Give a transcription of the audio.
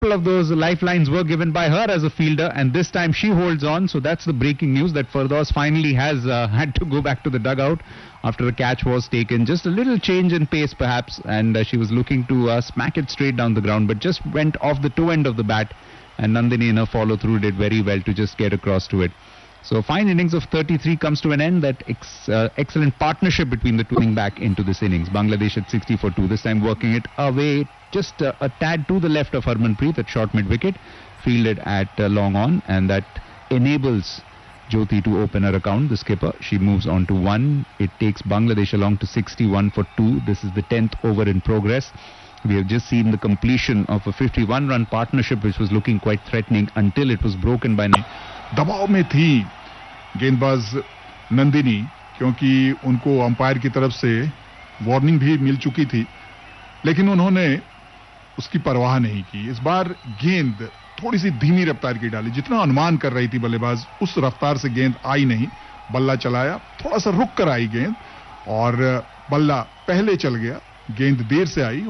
couple of those lifelines were given by her as a fielder, and this time she holds on. So that's the breaking news that Firdaus finally has had to go back to the dugout after the catch was taken. Just a little change in pace perhaps, and she was looking to smack it straight down the ground, but just went off the toe end of the bat, and Nandini in her follow-through did very well to just get across to it. So fine innings of 33 comes to an end. That excellent partnership between the two coming back into this innings. Bangladesh at 60 for 2, this time working it away just a tad to the left of Harmanpreet at short mid-wicket, fielded at long on, and that enables Jyoti to open her account, the skipper. She moves on to 1. It takes Bangladesh along to 61 for 2. This is the 10th over in progress. We have just seen the completion of a 51-run partnership which was looking quite threatening until it was broken by... दबाव में थी गेंदबाज नंदिनी, क्योंकि उनको umpire की तरफ से warning भी मिल चुकी थी, लेकिन उन्होंने उसकी परवाह नहीं की. इस बार गेंद थोड़ी सी धीमी रफ्तार की डाली. जितना अनुमान कर रही थी बल्लेबाज, उस रफ्तार से गेंद आई नहीं. बल्ला चलाया, थोड़ा सा रुक कर आई गेंद, और बल्ला पहले चल गया. गेंद देर से आई